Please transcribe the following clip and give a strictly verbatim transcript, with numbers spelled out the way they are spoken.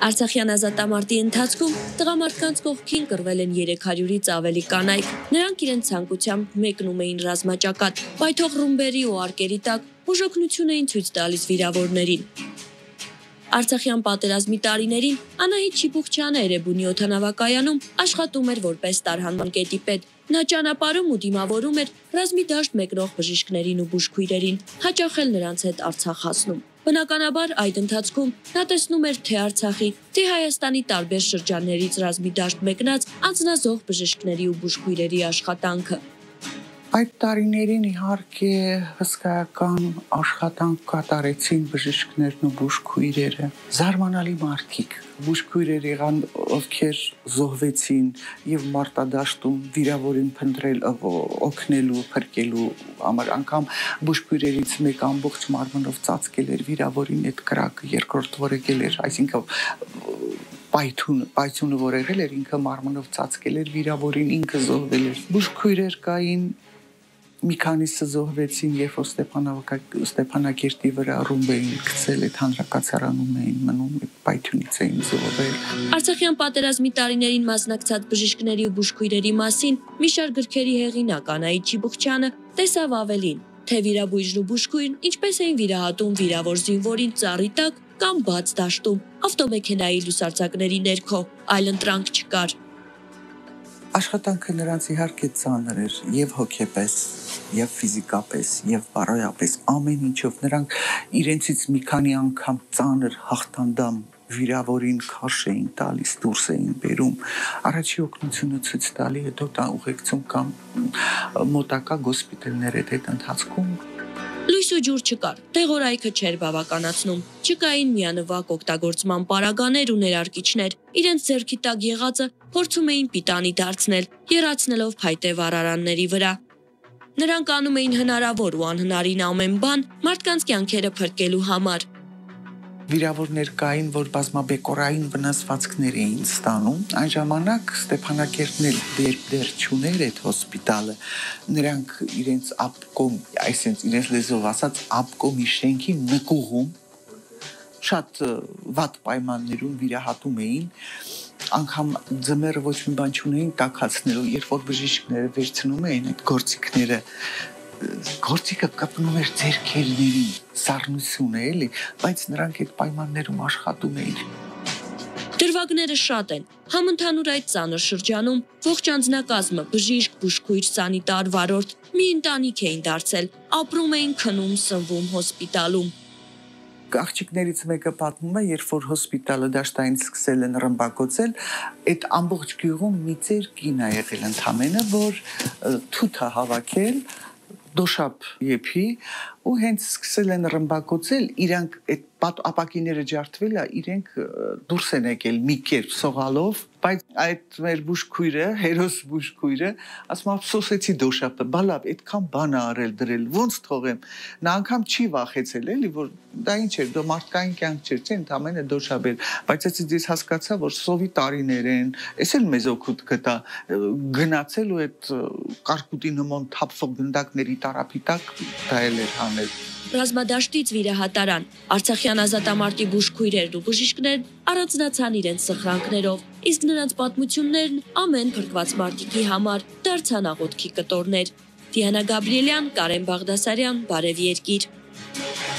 Արցախյան ազատամարտի ընթացքում տղամարդկանց կողքին կռվել են երեք հարյուրից ավելի կանայք։ Նրանք իրենց ցանկությամբ մեկնում էին ռազմաճակատ, պայթող ռումբերի ու արկերի տակ բուժօգնություն էին ցույց տալիս վիրավորներին։ Արցախյան պատերազմի տարիներին Անահիտ Շիբուխչյանը Էրեբունի օդանավակայանում աշխատում էր որպես տարհանման կետի պետ։ Նա ճանապարհում ու դիմավորում էր ռազմի դաշտ մեկնող բժիշկներին ու բուժքույրերին, հաճախ էլ նրանց հետ Արցախ հասնում։ Բնականաբար այդ ընթացքում նա տեսնում էր թե Արցախի, թե Հայաստանի տարբեր շրջաններից ռազմի դաշտ մեկնած անձնազոհ բժիշկների ու բուժքույրերի աշխատանքը։ Այդ տարիներին իհարկե հսկայական աշխատանք կատարեցին բժիշկներն ու բուժքույրերը, զարմանալի մարդիկ, բուժքույրեր եղան, ովքեր զոհվեցին եւ մարտադաշտում վիրավորին փնտրել օգնելու, փրկելու համար, անգամ բուժքույրերից մեկ ամբողջ մարմնով ծածկել էր վիրավորին այդ կրակը, երկրորդ որեկել էր, այսինքն պայթուն, պայթյունը որ եղել էր, ինքը մարմնով ծածկել էր վիրավորին, ինքը զոհվել էր։ Բուժքույրեր կային, մի քանիսը զոհվեցին, երբ որ Ստեփանակերտի վրա ռումբ էին գցել, այդ հանրակացարանում էին մնում, պայթյունից էին զոհվել։ Արցախյան պատերազմի տարիներին մասնակցած բժիշկների ու բուժքույրերի մասին մի շարք գրքերի հեղինակ Անահիտ Շիբուխչյանը տեսավ ավելին, թե վիրաբույժն ու բուժքույրն ինչպես էին վիրահատում վիրավոր զինվորին ծառի տակ կամ բաց դաշտում, ավտոմեքենայի լուսարձակների ներքո, այլ ընտրանք չկար։ Աշխատանքը նրանց իհարկե ծանր էր եւ հոգեպես, եւ ֆիզիկապես, եւ բարոյապես, ամեն ինչով նրանք իրենցից մի քանի անգամ ծանր հաղթանդամ վիրավորին քաշ էին տալիս, դուրս էին բերում, առաջի օգնությունը ցույց տալի, հետո տան ուղեկցում կամ մոտակա գոսպիտալներ այդ ընթացքում։ Լույս ու ջուր չկար, տեղորայքը չէր բավականացնում, չկային միանվագ օգտագործման պարագաներ ու ներարկիչներ, իրենց ձեռքի տակ եղածը փորձում էին պիտանի դարձնել, եռացնելով փայտե վառարանների վրա։ Նրանք անում էին հնարավոր ու անհնարին ամեն բան մարդկանց կյանքերը փրկելու համար։ Վիրավորներ կային, որ բազմաբեկորային վնասվածքներ էին ստանում։ Այն ժամանակ Ստեփանակերտն էլ դեր դեր չուներ այդ հոսպիտալը։ Նրանք իրենց ապկոմ, այսինքն իրենց լեզվով ասած ապկոմի շենքի նկուղում շատ վատ պայմաններում վիրահատում էին, անգամ ձմեռը ոչ մի բան չունեին տաքացնելու, երբ որ բժիշկները վերցնում էին այդ գործիքները, գործիքը կպնում էր ձեռքերներին, սառնություն է էլի, բայց նրանք այդ պայմաններում աշխատում էին։ Դրվագները շատ են, համընդհանուր այդ ծանր շրջանում ողջ անձնակազմը, բժիշկ, բուժքույր, սանիտար, վարորդ, մի ընտանիք էին դարձել, ապրում էին, քնում, սնվում հոսպիտալում։ Աղջիկներից մեկը պատմում է, երբ որ հոսպիտալը դաշտային սկսել են ռմբակոծել, այդ ամբողջ գյուղում մի ծեր կին ա եղել ընդամենը, որ թութ ա հավաքել, դոշապ եփի ու հենց սկսել են ռմբակոծել, իրանք այդ ապակիները ջարդվել է, իրենք դուրս են եկել մի կերպ սողալով, բայց այդ մեր բուժքույրը, հերոս բուժքույրը, ասում ափսոսեցի դոշապը, բալավ, այդքան բան ա արել դրել, ոնց թողեմ։ Նա անգամ չի վախեցել, էլի, որ դա ինչ էր, դա մարդկային կյանք չէր, չէ, ընդամենը դոշապ էր, բայց այսից ես հասկացա, որ սովի տարիներ են, էս էլ մեզ օգուտ կտա գնացել ու այդ կարկուտի նման թափվող գնդակների տարափի տակ դա էլ էր հանել։ Ռազմադաշտից վիրահատարան, Արցախյան ազատամարտի բուժքույրերն ու բժիշկներն առանձնացան իրենց սխրանքներով, իսկ նրանց պատմություններն ամեն փրկված մարդիկի համար դարձան աղոթքի կտորներ։ Դիանա Գաբրիելյան, Կարեն Բաղդասարյան, Բարև Երկիր։